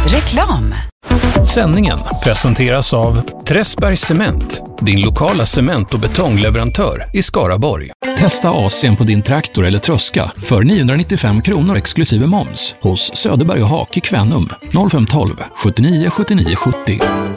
Reklam. Sändningen presenteras av Träsbergs Cement, din lokala cement- och betongleverantör i Skaraborg. Testa AC:n på din traktor eller tröska för 995 kronor exklusive moms hos Söderberg och Hak i Kvänum 0512 79 79 70.